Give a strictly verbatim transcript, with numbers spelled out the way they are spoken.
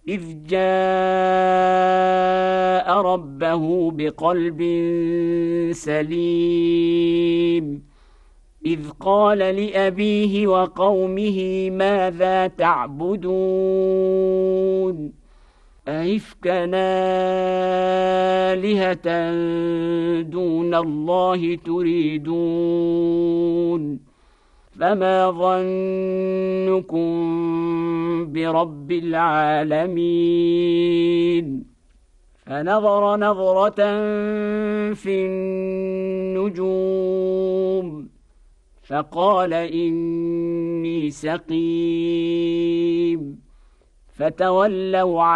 إذ جاء ربه بقلب سليم إذ قال لأبيه وقومه ماذا تعبدون أئفكا آلهة دون الله تريدون فما ظنكم برب العالمين فنظر نظرة في النجوم فقال إني سقيم فتولوا